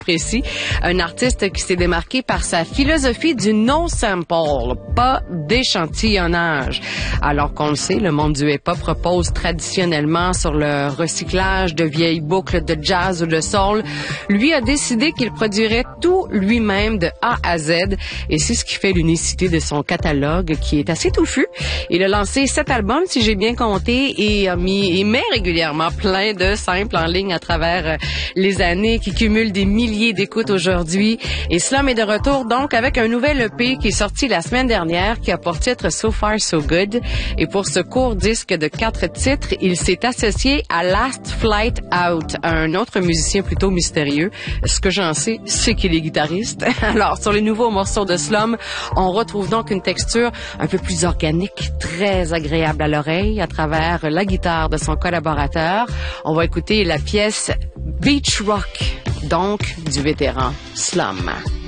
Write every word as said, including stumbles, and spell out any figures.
précis, un artiste qui s'est démarqué par sa philosophie du no-sample, pas d'échantillonnage. Alors qu'on le sait, le monde du hip-hop repose traditionnellement sur le recyclage de vieilles boucles de jazz ou de soul. Lui a décidé qu'il produirait tout lui-même de A à Z et c'est ce qui fait l'unicité de son catalogue qui est assez touffu. Il a lancé sept albums, si j'ai bien compté, et a mis et met régulièrement plein de simples en ligne à travers les années qui cumulent des milliers d'écoutes aujourd'hui. Et Slum est de retour donc avec un nouvel E P qui est sorti la semaine dernière qui a pour titre So Far So Good. Et pour ce court disque de quatre titres, il s'est associé à Last Flight Out, un autre musicien plutôt mystérieux. Ce que j'en sais, c'est qu'il est guitariste. Alors, sur les nouveaux morceaux de Slum, on retrouve donc une texture un peu plus organique, très agréable à l'oreille à travers la guitare de son collaborateur. On va écouter la pièce Beach Rock, donc du vétéran Slum.